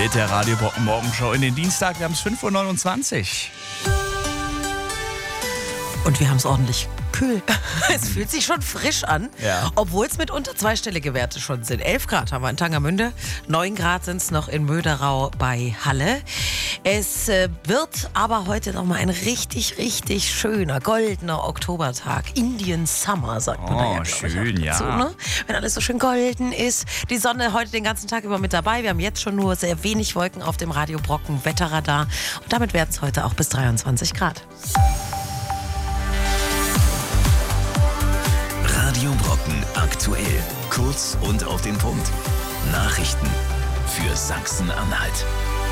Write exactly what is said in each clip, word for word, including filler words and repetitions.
Mit der Radio Brocken Morgenshow in den Dienstag. Wir haben es fünf Uhr neunundzwanzig. Und wir haben es ordentlich kühl. Es fühlt sich schon frisch an, Ja. obwohl es mitunter zweistellige Werte schon sind. elf Grad haben wir in Tangermünde, neun Grad sind es noch in Möderau bei Halle. Es äh, wird aber heute nochmal ein richtig, richtig schöner, goldener Oktobertag. Indian Summer, sagt man Oh, da ja, glaub ich, schön, auch ja. dazu, ne? Wenn alles so schön golden ist. Die Sonne heute den ganzen Tag über mit dabei. Wir haben jetzt schon nur sehr wenig Wolken auf dem Radio Brocken Wetterradar. Und damit werden es heute auch bis dreiundzwanzig Grad. Radio Brocken aktuell. Kurz und auf den Punkt. Nachrichten für Sachsen-Anhalt.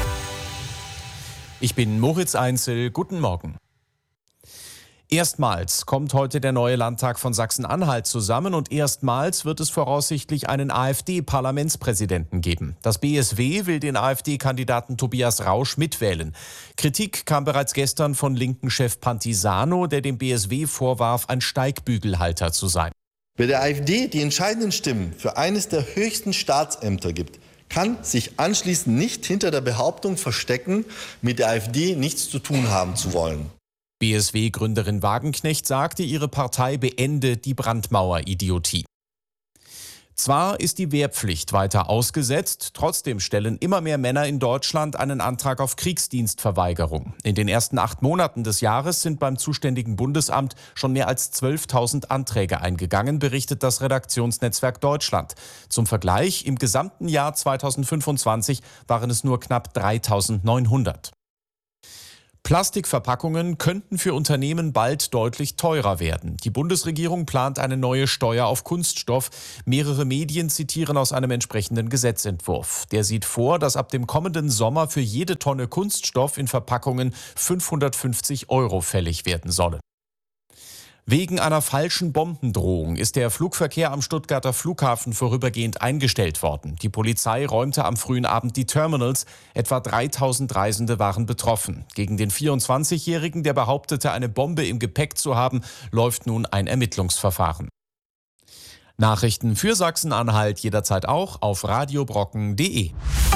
Ich bin Moritz Einzel. Guten Morgen. Erstmals kommt heute der neue Landtag von Sachsen-Anhalt zusammen und erstmals wird es voraussichtlich einen AfD-Parlamentspräsidenten geben. Das B S W will den AfD-Kandidaten Tobias Rausch mitwählen. Kritik kam bereits gestern von linken Chef Pantisano, der dem B S W vorwarf, ein Steigbügelhalter zu sein. Wer der AfD die entscheidenden Stimmen für eines der höchsten Staatsämter gibt, kann sich anschließend nicht hinter der Behauptung verstecken, mit der AfD nichts zu tun haben zu wollen. B S W-Gründerin Wagenknecht sagte, ihre Partei beende die Brandmauer-Idiotie. Zwar ist die Wehrpflicht weiter ausgesetzt, trotzdem stellen immer mehr Männer in Deutschland einen Antrag auf Kriegsdienstverweigerung. In den ersten acht Monaten des Jahres sind beim zuständigen Bundesamt schon mehr als zwölftausend Anträge eingegangen, berichtet das Redaktionsnetzwerk Deutschland. Zum Vergleich, im gesamten Jahr zweitausendfünfundzwanzig waren es nur knapp dreitausendneunhundert. Plastikverpackungen könnten für Unternehmen bald deutlich teurer werden. Die Bundesregierung plant eine neue Steuer auf Kunststoff. Mehrere Medien zitieren aus einem entsprechenden Gesetzentwurf. Der sieht vor, dass ab dem kommenden Sommer für jede Tonne Kunststoff in Verpackungen fünfhundertfünfzig Euro fällig werden sollen. Wegen einer falschen Bombendrohung ist der Flugverkehr am Stuttgarter Flughafen vorübergehend eingestellt worden. Die Polizei räumte am frühen Abend die Terminals. Etwa dreitausend Reisende waren betroffen. Gegen den vierundzwanzigjährigen, der behauptete, eine Bombe im Gepäck zu haben, läuft nun ein Ermittlungsverfahren. Nachrichten für Sachsen-Anhalt jederzeit auch auf radiobrocken punkt de.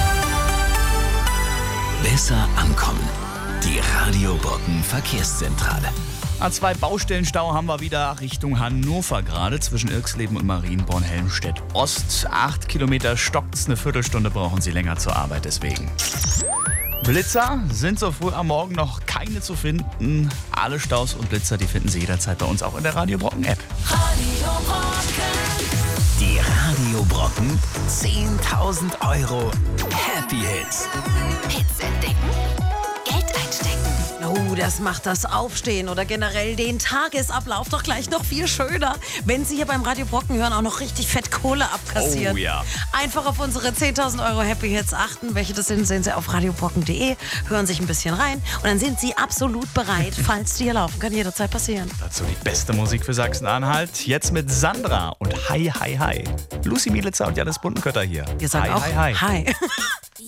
Besser ankommen. Die Radio Brocken Verkehrszentrale. A zwei Baustellenstau haben wir wieder Richtung Hannover gerade zwischen Irxleben und Marienborn-Helmstedt-Ost. Acht Kilometer stockt's, eine Viertelstunde brauchen Sie länger zur Arbeit deswegen. Blitzer sind so früh am Morgen noch keine zu finden. Alle Staus und Blitzer, die finden Sie jederzeit bei uns auch in der Radio Brocken App. Radio Brocken. Die Radio Brocken zehntausend Euro Happy Hits. Hits entdecken, Geld einstecken. Oh, das macht das Aufstehen oder generell den Tagesablauf doch gleich noch viel schöner, wenn Sie hier beim Radio Brocken hören, auch noch richtig fett Kohle abkassieren. Oh ja. Einfach auf unsere zehntausend Euro Happy Hits achten. Welche das sind, sehen Sie auf radiobrocken punkt de, hören sich ein bisschen rein und dann sind Sie absolut bereit, falls die hier laufen. Kann jederzeit passieren. Dazu die beste Musik für Sachsen-Anhalt. Jetzt mit Sandra und Hi, Hi, Hi. Lucy Mielitzer und Janis Buntenkötter hier. Wir sagen hi, auch hi, hi. Hi.